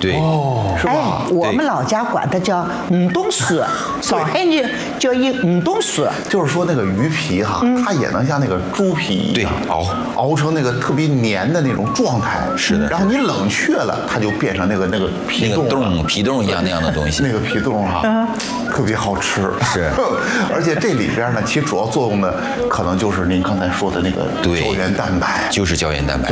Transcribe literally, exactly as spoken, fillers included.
对， 哦， 哎是吧？， 我们老家管它叫五冻酥，上海人叫一五冻酥。 就是说那个鱼皮哈，它也能像那个猪皮一样对熬熬成那个特别黏的那种状态。 是的然后你冷却了，它就变成那个那个皮那个冻了冻皮冻一样那样的东西。 那个皮冻哈，特别好吃。 是， 而且这里边呢，其实主要作用呢，可能就是您刚才说的那个对胶原蛋白。 就是胶原蛋白。